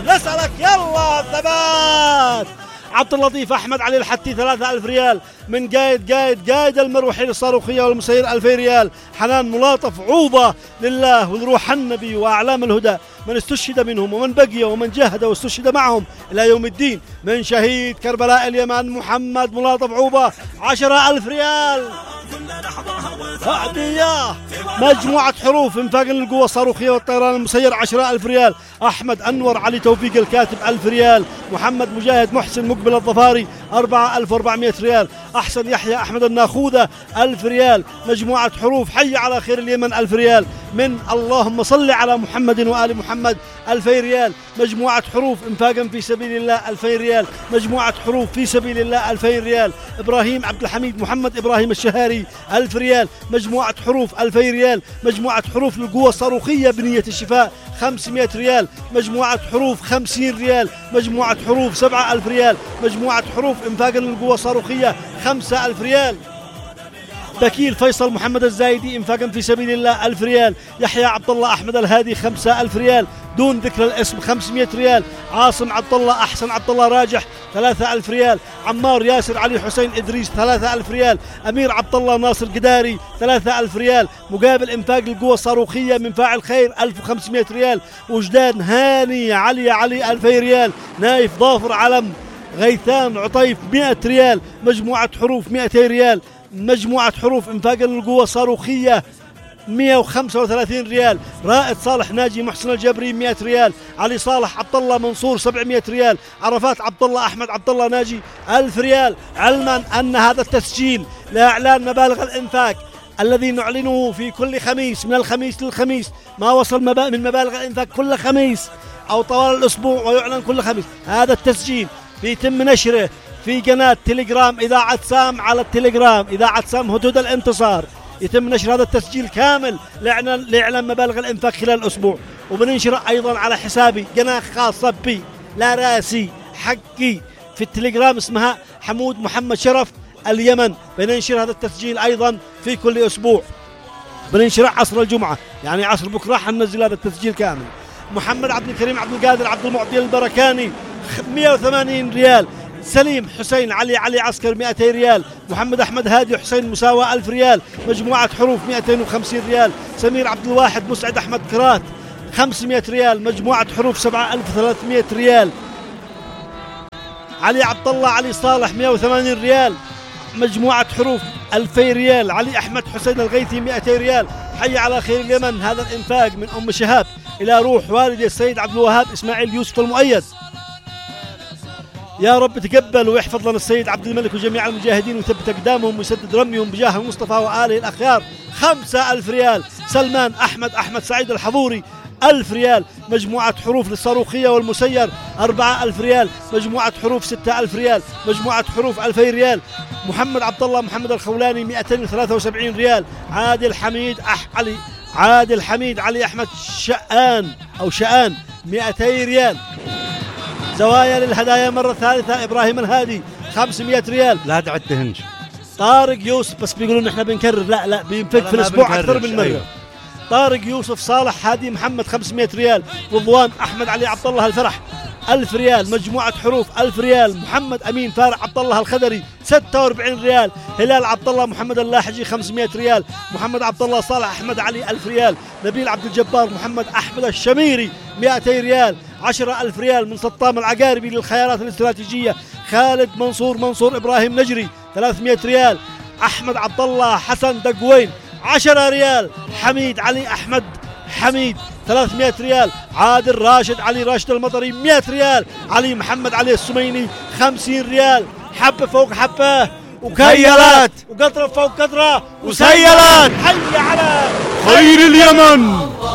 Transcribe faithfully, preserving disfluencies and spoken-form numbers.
نسألك يلا ثبات. عبد اللطيف أحمد علي الحتي ثلاثة ألف ريال من قايد قايد قايد المروحي للصاروخية والمسير ألفين ريال. حنان ملاطف عوضة لله ولروح النبي وأعلام الهدى من استشهد منهم ومن بقي ومن جاهد واستشهد معهم إلى يوم الدين من شهيد كربلاء اليمن محمد ملاطف عوبة عشرة ألف ريال. هدية مجموعة حروف انفاق للقوة الصاروخية والطيران المسير عشرة ألف ريال. أحمد أنور علي توفيق الكاتب ألف ريال. محمد مجاهد محسن مقبل الظفاري أربعة ألف وأربعمائة ريال. أحسن يحيى أحمد الناخوذة ألف ريال. مجموعة حروف حي على خير اليمن ألف ريال من اللهم صل على محمد وآل محمد ألفين ريال. مجموعة حروف انفاقا في سبيل الله ألفين ريال. مجموعة حروف في سبيل الله ألفين ريال. إبراهيم عبد الحميد محمد إبراهيم الشهاري ألف ريال. مجموعة حروف ألفين ريال. مجموعة حروف للقوة الصاروخية بنية الشفاء خمسمائة ريال. مجموعة حروف خمسين ريال. مجموعة حروف سبعة ألف ريال. مجموعة حروف انفاقا للقوة الصاروخية خمسة ألف ريال. بكيل فيصل محمد الزايدي انفاقا في سبيل الله ألف ريال. يحيى عبد الله أحمد الهادي خمسة ألف ريال دون ذكر الاسم خمسمائة ريال. عاصم عبد الله أحسن عبد الله راجح ثلاثة ألف ريال. عمار ياسر علي حسين إدريس ثلاثة ألف ريال. أمير عبد الله ناصر قداري ثلاثة ألف ريال. مقابل انفاق القوة الصاروخية من فاعل خير ألف وخمسمائة ريال. وجدان هاني علي علي ألفين ريال. نايف ظافر علم غيثان عطيف مائة ريال. مجموعة حروف مائتين ريال. مجموعة حروف انفاقا للقوة الصاروخية مائة وخمسة وثلاثين ريال. رائد صالح ناجي محسن الجبري مائة ريال. علي صالح عبد الله منصور سبعمائة ريال. عرفات عبد الله أحمد عبد الله ناجي ألف ريال. علما أن هذا التسجيل لإعلان مبالغ الإنفاق الذي نعلنه في كل خميس من الخميس للخميس ما وصل من مبالغ الإنفاق كل خميس أو طوال الأسبوع ويعلن كل خميس. هذا التسجيل بيتم نشره في قناة تليجرام إذاعة سام على التليجرام إذاعة سام هدود الانتصار. يتم نشر هذا التسجيل كامل لإعلان مبالغ الإنفاق خلال الأسبوع. وبننشره أيضا على حسابي قناة خاصة بي لا راسي حقي في التليجرام اسمها حمود محمد شرف اليمن. بننشر هذا التسجيل أيضا في كل أسبوع. بننشره عصر الجمعة يعني عصر بكرة حننزل هذا التسجيل كامل. محمد عبد الكريم عبد القادر عبد المعطي البركاني مائة وثمانين ريال. سليم حسين علي علي عسكر مائتين ريال. محمد أحمد هادي حسين مساواة ألف ريال. مجموعة حروف مائتين وخمسين ريال. سمير عبد الواحد مسعد أحمد كرات خمسمائة ريال. مجموعة حروف سبعة آلاف وثلاثمائة ريال. علي عبد الله علي صالح مائة وثمانين ريال. مجموعة حروف ألفين ريال. علي أحمد حسين الغيثي مائتين ريال. حي على خير اليمن. هذا الإنفاق من أم شهاب إلى روح والدي السيد عبد الوهاب إسماعيل يوسف المؤيد. يا رب تقبل ويحفظ لنا السيد عبد الملك وجميع المجاهدين ويثبت أقدامهم ويسدد رميهم بجاه المصطفى وآله الأخيار. خمسة ألف ريال. سلمان أحمد أحمد سعيد الحضوري ألف ريال. مجموعة حروف للصاروخية والمسير أربعة ألف ريال. مجموعة حروف ستة ألف ريال. مجموعة حروف ألفين ريال. محمد عبد الله محمد الخولاني مائتين وثلاثة وسبعين ريال. عادل حميد أح علي عادل حميد علي أحمد شآن أو شآن مائتين ريال. زوايا للهدايا مرة ثالثة إبراهيم الهادي خمسمائة ريال. لا تعد تهنج. طارق يوسف بس بيقولون إحنا بنكرر لا لا بينفك في الأسبوع أكثر من مرة. أيوه. طارق يوسف صالح هادي محمد خمسمائة ريال. رضوان أحمد علي عبد الله الفرح ألف ريال. مجموعة حروف ألف ريال. محمد أمين فارع عبد الله الخدري ستة وأربعين ريال. هلال عبد الله محمد اللاحجي خمسمائة ريال. محمد عبد الله صالح أحمد علي ألف ريال. نبيل عبد الجبار محمد أحمد الشميري مائتين ريال. عشرة ألف ريال من سطام العقاربي للخيارات الاستراتيجية. خالد منصور منصور إبراهيم نجري ثلاثمائة ريال. أحمد عبد الله حسن دقوين عشرة ريال. حميد علي أحمد حميد ثلاثمائة ريال. عادل راشد علي راشد المطري مائة ريال. علي محمد علي السميني خمسين ريال. حبة فوق حبة وكيلات وقطرة فوق قطرة وسيلات. حي على خير اليمن.